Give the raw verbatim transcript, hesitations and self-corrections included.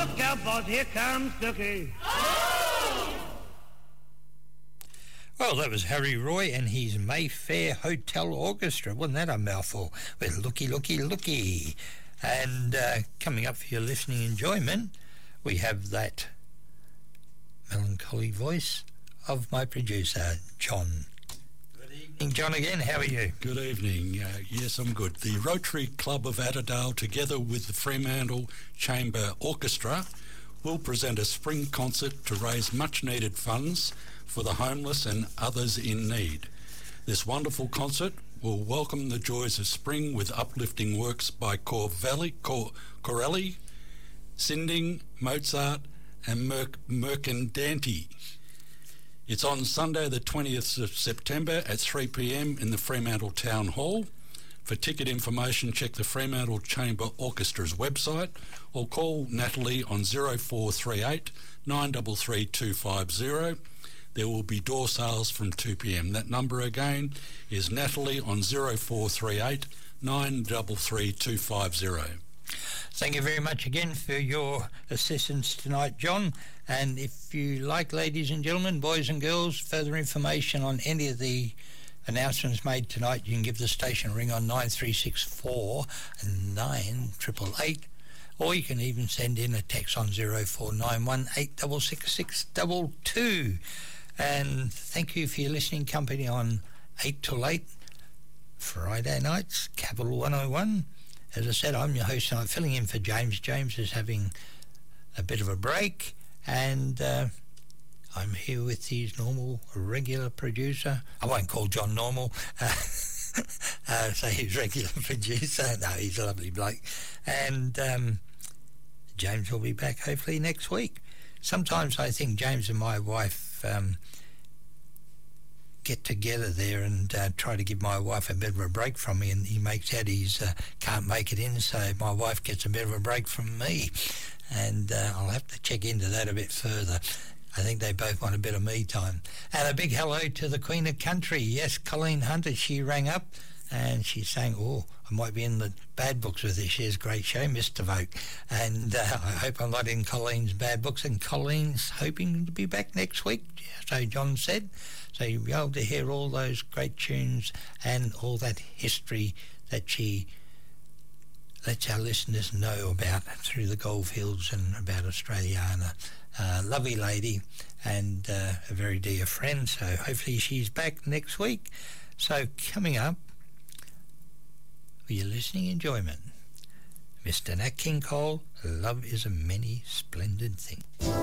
Look out, boss, here comes Dookie. Well, that was Harry Roy and his Mayfair Hotel Orchestra. Wasn't that a mouthful? With Looky, Looky, Looky. And uh, coming up for your listening enjoyment, we have that melancholy voice of my producer, John. Good evening, John, again. How are you? Good evening. Uh, yes, I'm good. The Rotary Club of Attadale, together with the Fremantle Chamber Orchestra, will present a spring concert to raise much-needed funds for the homeless and others in need. This wonderful concert will welcome the joys of spring with uplifting works by Corvelli, Cor- Corelli, Sinding, Mozart and Merc- Mercandanti. It's on Sunday the twentieth of September at three p m in the Fremantle Town Hall. For ticket information, check the Fremantle Chamber Orchestra's website or call Natalie on zero four three eight, nine three three, two five zero. There will be door sales from two p m. That number again is Natalie on zero four three eight, nine three three, two five zero. Thank you very much again for your assistance tonight, John. And if you like, ladies and gentlemen, boys and girls, further information on any of the announcements made tonight, you can give the station a ring on nine three six four, nine eight eight eight, or you can even send in a text on zero four nine one, eight six six six two two. And thank you for your listening company on eight till eight, Friday nights, Capital one oh one. As I said, I'm your host tonight, filling in for James. James is having a bit of a break, and uh, I'm here with his normal, regular producer. I won't call John normal. Uh, uh, say his regular producer. No, he's a lovely bloke. And um, James will be back hopefully next week. Sometimes I think James and my wife um, get together there and uh, try to give my wife a bit of a break from me, and he makes out he's uh, can't make it in, so my wife gets a bit of a break from me. And uh, I'll have to check into that a bit further. I think they both want a bit of me time. And a big hello to the Queen of Country. Yes, Colleen Hunter, she rang up and she's saying, oh, I might be in the bad books with this year's great show, Mister Vogue. And uh, I hope I'm not in Colleen's bad books. And Colleen's hoping to be back next week, so John said. So you'll be able to hear all those great tunes and all that history that she lets our listeners know about through the goldfields and about Australiana. Uh, lovely lady and uh, a very dear friend, so hopefully she's back next week. So coming up, for your listening enjoyment, Mister Nat King Cole, Love is a Many Splendid Thing.